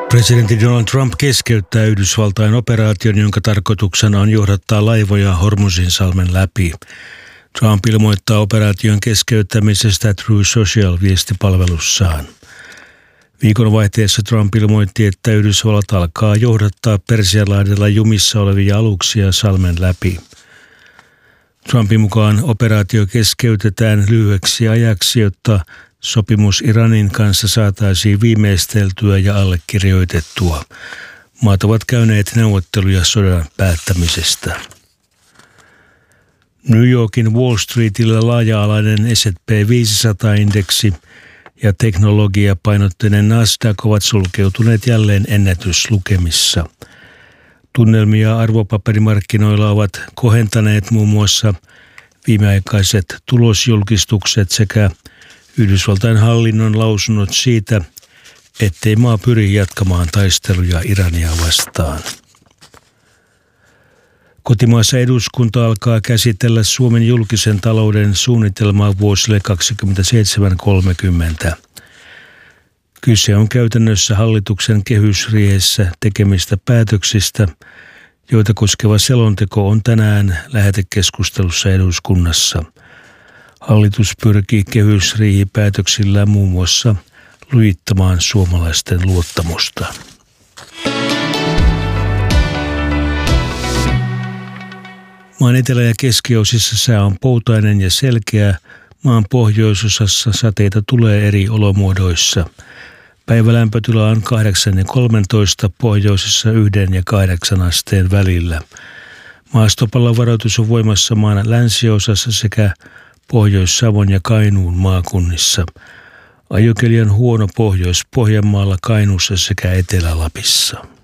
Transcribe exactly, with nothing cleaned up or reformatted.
Presidentti Donald Trump keskeyttää Yhdysvaltain operaation, jonka tarkoituksena on johdattaa laivoja Hormuzin-salmen läpi. Trump ilmoittaa operaation keskeyttämisestä Truth Social-viestipalvelussaan. Viikonvaihteessa Trump ilmoitti, että Yhdysvallat alkaa johdattaa Persianlahdella jumissa olevia aluksia salmen läpi. Trumpin mukaan operaatio keskeytetään lyhyeksi ajaksi, jotta sopimus Iranin kanssa saataisiin viimeisteltyä ja allekirjoitettua. Maat ovat käyneet neuvotteluja sodan päättämisestä. New Yorkin Wall Streetillä laaja-alainen S and P viisisataa-indeksi ja teknologiapainotteinen Nasdaq ovat sulkeutuneet jälleen ennätyslukemissa. Tunnelmia arvopaperimarkkinoilla ovat kohentaneet muun muassa viimeaikaiset tulosjulkistukset sekä Yhdysvaltain hallinnon lausunnot siitä, ettei maa pyri jatkamaan taisteluja Irania vastaan. Kotimaassa eduskunta alkaa käsitellä Suomen julkisen talouden suunnitelmaa vuosille kaksikymmentäseitsemän kolmekymmentä. Kyse on käytännössä hallituksen kehysriihessä tekemistä päätöksistä, joita koskeva selonteko on tänään lähetekeskustelussa eduskunnassa. Hallitus pyrkii kehysriihipäätöksillä muun muassa lujittamaan suomalaisten luottamusta. Maan etelä- ja keskiosissa sää on poutainen ja selkeä. Maan pohjoisosassa sateita tulee eri olomuodoissa. Päivälämpötila on kahdeksan ja kolmetoista, pohjoisessa yhden ja kahdeksan asteen välillä. Maastopallovaroitus on voimassa maan länsiosassa sekä Pohjois-Savon ja Kainuun maakunnissa. Ajokeli on huono Pohjois-Pohjanmaalla, Kainuussa sekä Etelä-Lapissa.